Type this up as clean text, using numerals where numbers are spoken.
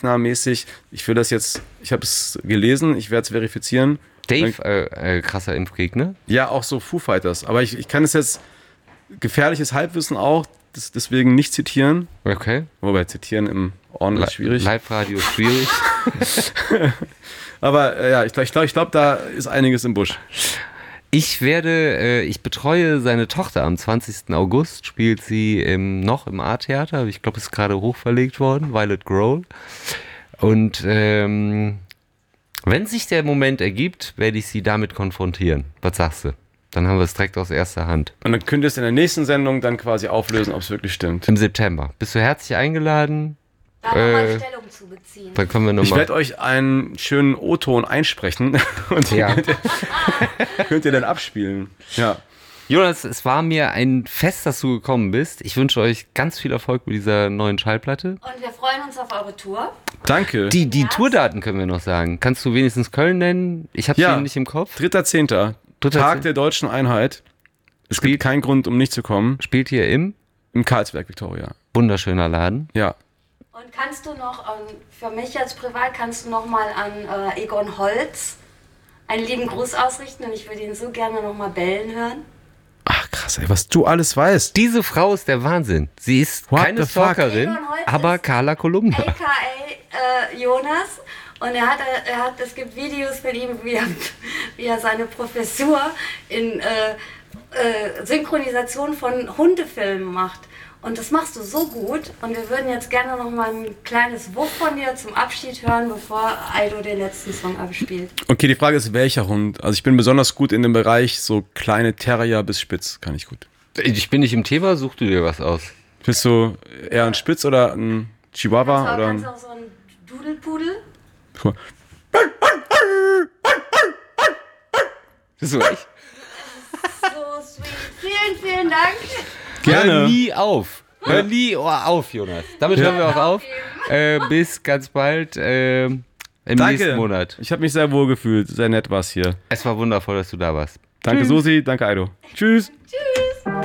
Gegnermäßig. Ich habe es gelesen, ich werde es verifizieren. Dave, krasser Impfgegner? Ja, auch so Foo Fighters. Aber ich kann es jetzt, gefährliches Halbwissen auch, deswegen nicht zitieren. Okay. Wobei zitieren im Ohren ist schwierig. Live-Radio ist schwierig. Aber ja, ich glaube, da ist einiges im Busch. Ich betreue seine Tochter am 20. August, spielt sie noch im A-Theater, ich glaube, es ist gerade hochverlegt worden, Violet Grohl. Und wenn sich der Moment ergibt, werde ich sie damit konfrontieren. Was sagst du? Dann haben wir es direkt aus erster Hand. Und dann könnt ihr es in der nächsten Sendung dann quasi auflösen, ob es wirklich stimmt. Im September. Bist du herzlich eingeladen? Da nochmal Stellung zu beziehen. Dann können wir noch Ich werde euch einen schönen O-Ton einsprechen und Ja. könnt ihr dann abspielen. Ja. Jonas, es war mir ein Fest, dass du gekommen bist. Ich wünsche euch ganz viel Erfolg mit dieser neuen Schallplatte. Und wir freuen uns auf eure Tour. Danke. Die Tourdaten können wir noch sagen. Kannst du wenigstens Köln nennen? Ich habe sie nicht im Kopf. 3.10. Tag der Deutschen Einheit. Es gibt keinen Grund, um nicht zu kommen. Spielt hier im Karlsberg, Victoria. wunderschöner Laden. Ja. Und kannst du noch, für mich jetzt privat, kannst du noch mal an Egon Holz einen lieben Gruß ausrichten und ich würde ihn so gerne noch mal bellen hören. Ach krass, ey, was du alles weißt. Diese Frau ist der Wahnsinn. Sie ist keine Stalkerin, Egon Holz aber ist Carla Kolumna. A.k.a. Jonas. Und es gibt Videos mit ihm, wie er seine Professur in Synchronisation von Hundefilmen macht. Und das machst du so gut. Und wir würden jetzt gerne noch mal ein kleines Wuff von dir zum Abschied hören, bevor Aido den letzten Song abspielt. Okay, die Frage ist, welcher Hund? Also ich bin besonders gut in dem Bereich so kleine Terrier bis Spitz, kann ich gut. Ich bin nicht im Thema, such du dir was aus. Bist du eher ein Spitz oder ein Chihuahua? Kannst du auch so ein Dudelpudel? Das ist so echt. So sweet. Vielen, vielen Dank. Gerne. Hör nie auf. Hör nie auf, Jonas. Damit hören wir auch auf. Bis ganz bald im nächsten Monat. Ich habe mich sehr wohl gefühlt. Sehr nett war's hier. Es war wundervoll, dass du da warst. Danke, Susi. Danke, Aido. Tschüss. Tschüss.